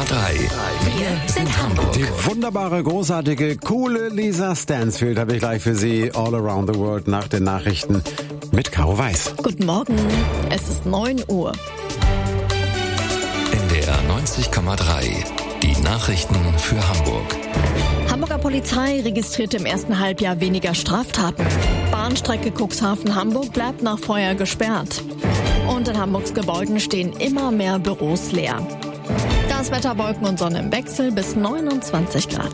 Wir sind Hamburg. Die wunderbare, großartige, coole Lisa Stansfield habe ich gleich für Sie. All Around the World nach den Nachrichten mit Caro Weiß. Guten Morgen, es ist 9 Uhr. NDR 90,3. Die Nachrichten für Hamburg. Hamburger Polizei registrierte im ersten Halbjahr weniger Straftaten. Bahnstrecke Cuxhaven-Hamburg bleibt nach Feuer gesperrt. Und in Hamburgs Gebäuden stehen immer mehr Büros leer. Das Wetter, Wolken und Sonne im Wechsel bis 29 Grad.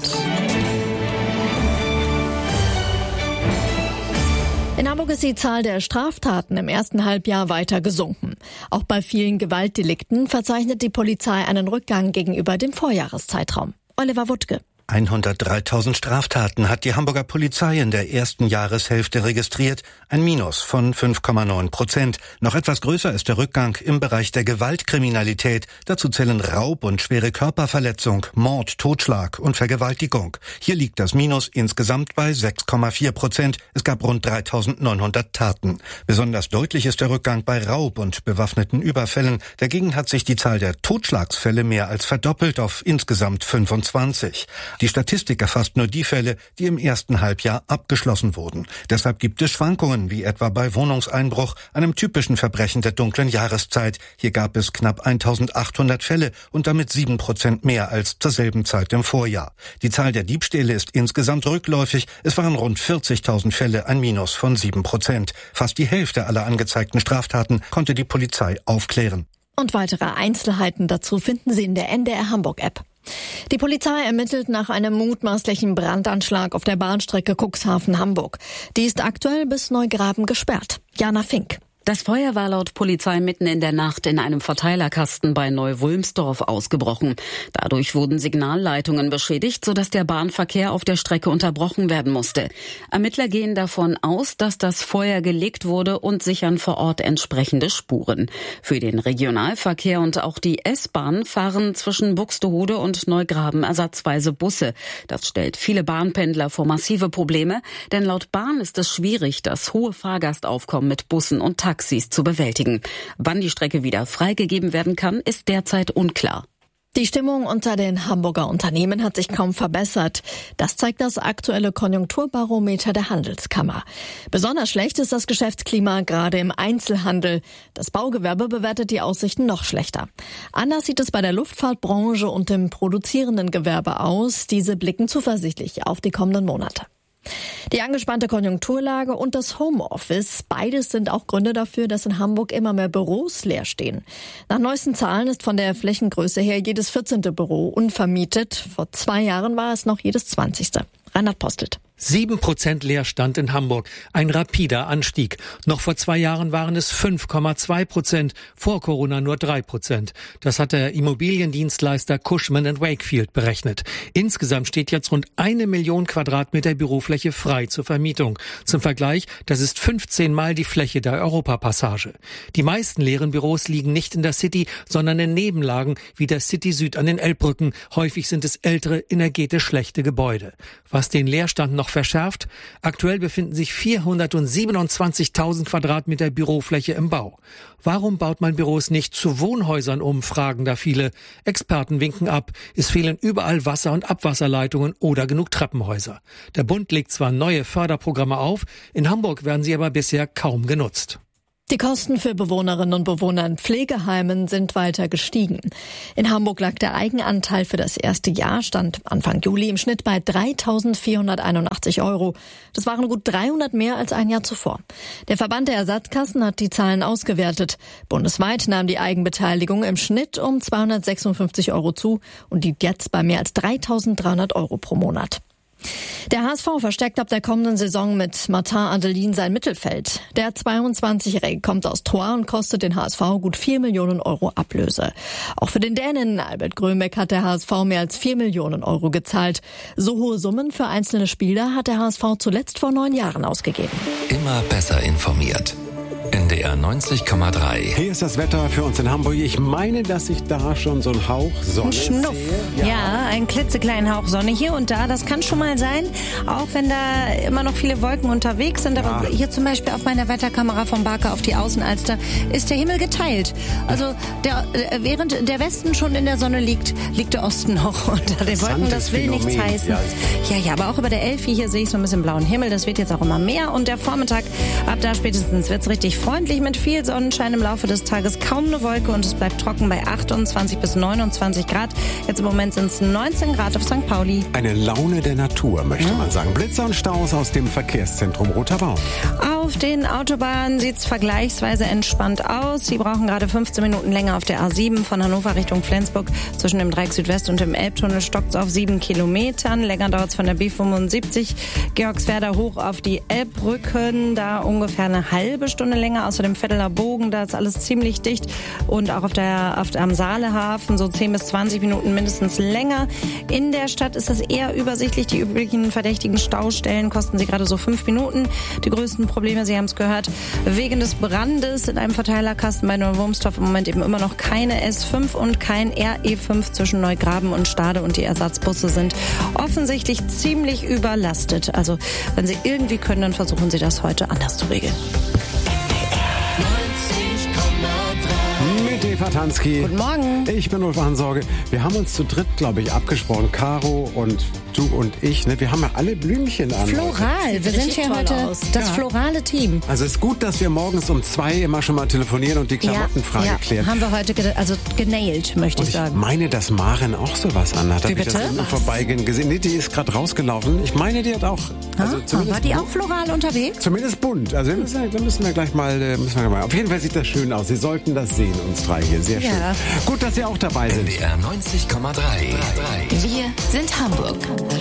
In Hamburg ist die Zahl der Straftaten im ersten Halbjahr weiter gesunken. Auch bei vielen Gewaltdelikten verzeichnet die Polizei einen Rückgang gegenüber dem Vorjahreszeitraum. Oliver Wuttke. 103.000 Straftaten hat die Hamburger Polizei in der ersten Jahreshälfte registriert, ein Minus von 5,9%. Noch etwas größer ist der Rückgang im Bereich der Gewaltkriminalität. Dazu zählen Raub und schwere Körperverletzung, Mord, Totschlag und Vergewaltigung. Hier liegt das Minus insgesamt bei 6,4%. Es gab rund 3.900 Taten. Besonders deutlich ist der Rückgang bei Raub und bewaffneten Überfällen. Dagegen hat sich die Zahl der Totschlagsfälle mehr als verdoppelt auf insgesamt 25. Die Statistik erfasst nur die Fälle, die im ersten Halbjahr abgeschlossen wurden. Deshalb gibt es Schwankungen, wie etwa bei Wohnungseinbruch, einem typischen Verbrechen der dunklen Jahreszeit. Hier gab es knapp 1.800 Fälle und damit 7% mehr als zur selben Zeit im Vorjahr. Die Zahl der Diebstähle ist insgesamt rückläufig. Es waren rund 40.000 Fälle, ein Minus von 7%. Fast die Hälfte aller angezeigten Straftaten konnte die Polizei aufklären. Und weitere Einzelheiten dazu finden Sie in der NDR Hamburg-App. Die Polizei ermittelt nach einem mutmaßlichen Brandanschlag auf der Bahnstrecke Cuxhaven-Hamburg. Die ist aktuell bis Neugraben gesperrt. Jana Fink. Das Feuer war laut Polizei mitten in der Nacht in einem Verteilerkasten bei Neu-Wulmsdorf ausgebrochen. Dadurch wurden Signalleitungen beschädigt, sodass der Bahnverkehr auf der Strecke unterbrochen werden musste. Ermittler gehen davon aus, dass das Feuer gelegt wurde und sichern vor Ort entsprechende Spuren. Für den Regionalverkehr und auch die S-Bahn fahren zwischen Buxtehude und Neugraben ersatzweise Busse. Das stellt viele Bahnpendler vor massive Probleme, denn laut Bahn ist es schwierig, das hohe Fahrgastaufkommen mit Bussen und Taxis zu bewältigen. Wann die Strecke wieder freigegeben werden kann, ist derzeit unklar. Die Stimmung unter den Hamburger Unternehmen hat sich kaum verbessert. Das zeigt das aktuelle Konjunkturbarometer der Handelskammer. Besonders schlecht ist das Geschäftsklima gerade im Einzelhandel. Das Baugewerbe bewertet die Aussichten noch schlechter. Anders sieht es bei der Luftfahrtbranche und dem produzierenden Gewerbe aus. Diese blicken zuversichtlich auf die kommenden Monate. Die angespannte Konjunkturlage und das Homeoffice, beides sind auch Gründe dafür, dass in Hamburg immer mehr Büros leer stehen. Nach neuesten Zahlen ist von der Flächengröße her jedes 14. Büro unvermietet. Vor 2 Jahren war es noch jedes 20. Reinhard Postelt. 7% Leerstand in Hamburg, ein rapider Anstieg. Noch vor 2 Jahren waren es 5,2%, vor Corona nur 3%. Das hat der Immobiliendienstleister Cushman & Wakefield berechnet. Insgesamt steht jetzt rund 1 Million Quadratmeter Bürofläche frei zur Vermietung. Zum Vergleich, das ist 15 Mal die Fläche der Europapassage. Die meisten leeren Büros liegen nicht in der City, sondern in Nebenlagen wie der City Süd an den Elbbrücken. Häufig sind es ältere, energetisch schlechte Gebäude. Was den Leerstand noch verschärft. Aktuell befinden sich 427.000 Quadratmeter Bürofläche im Bau. Warum baut man Büros nicht zu Wohnhäusern um, fragen da viele. Experten winken ab. Es fehlen überall Wasser- und Abwasserleitungen oder genug Treppenhäuser. Der Bund legt zwar neue Förderprogramme auf, in Hamburg werden sie aber bisher kaum genutzt. Die Kosten für Bewohnerinnen und Bewohner in Pflegeheimen sind weiter gestiegen. In Hamburg lag der Eigenanteil für das erste Jahr, stand Anfang Juli im Schnitt bei 3.481 €. Das waren gut 300 mehr als ein Jahr zuvor. Der Verband der Ersatzkassen hat die Zahlen ausgewertet. Bundesweit nahm die Eigenbeteiligung im Schnitt um 256 € zu und liegt jetzt bei mehr als 3.300 € pro Monat. Der HSV verstärkt ab der kommenden Saison mit Martin Adelin sein Mittelfeld. Der 22-Jährige kommt aus Troyes und kostet den HSV gut 4 Millionen € Ablöse. Auch für den Dänen Albert Grönbeck hat der HSV mehr als 4 Millionen € gezahlt. So hohe Summen für einzelne Spieler hat der HSV zuletzt vor 9 Jahren ausgegeben. Immer besser informiert. NDR 90,3. Hier ist das Wetter für uns in Hamburg. Ich meine, dass ich da schon so einen Hauch Sonne Schnuff. sehe. Ja, einen klitzekleinen Hauch Sonne hier und da. Das kann schon mal sein, auch wenn da immer noch viele Wolken unterwegs sind. Aber hier zum Beispiel auf meiner Wetterkamera vom Barker auf die Außenalster ist der Himmel geteilt. Also während der Westen schon in der Sonne liegt, liegt der Osten noch unter den Wolken. Das will nichts heißen. Ja, aber auch über der Elfi hier sehe ich so ein bisschen blauen Himmel. Das wird jetzt auch immer mehr. Und der Vormittag, ab da spätestens wird es richtig freundlich mit viel Sonnenschein im Laufe des Tages. Kaum eine Wolke und es bleibt trocken bei 28 bis 29 Grad. Jetzt im Moment sind es 19 Grad auf St. Pauli. Eine Laune der Natur, möchte man sagen. Blitzer und Staus aus dem Verkehrszentrum Roter Baum. Auf den Autobahnen sieht es vergleichsweise entspannt aus. Sie brauchen gerade 15 Minuten länger auf der A7 von Hannover Richtung Flensburg. Zwischen dem Dreieck Südwest und dem Elbtunnel stockt es auf 7 Kilometern. Länger dauert es von der B75 Georgswerda hoch auf die Elbbrücken. Da ungefähr eine halbe Stunde länger. Außer dem Vetteler Bogen, da ist alles ziemlich dicht. Und auch am Saalehafen so 10 bis 20 Minuten mindestens länger. In der Stadt ist es eher übersichtlich. Die üblichen verdächtigen Staustellen kosten Sie gerade so 5 Minuten. Die größten Probleme, Sie haben es gehört, wegen des Brandes in einem Verteilerkasten bei Neuwurmstorf im Moment eben immer noch keine S5 und kein RE5 zwischen Neugraben und Stade. Und die Ersatzbusse sind offensichtlich ziemlich überlastet. Also wenn Sie irgendwie können, dann versuchen Sie das heute anders zu regeln. Mit Eva Tansky. Guten Morgen. Ich bin Ulf Ansorge. Wir haben uns zu dritt, glaube ich, abgesprochen. Caro und du und ich. Ne? Wir haben ja alle Blümchen an. Floral. Wir sind hier heute das florale Team. Also es ist gut, dass wir morgens um 2 immer schon mal telefonieren und die Klamottenfrage klären. Haben wir heute genailt, möchte ich sagen. Ich meine, dass Maren auch sowas anhat. Wie bitte? Ich das im Vorbeigehen gesehen. Nee, die ist gerade rausgelaufen. Ich meine, die hat auch... war die auch floral unterwegs? Zumindest bunt. Also da müssen wir gleich mal... Auf jeden Fall sieht das schön aus. Sie sollten das sehen, uns drei hier. Sehr schön. Gut, dass Sie auch dabei sind. NDR 90,3. Wir sind Hamburg.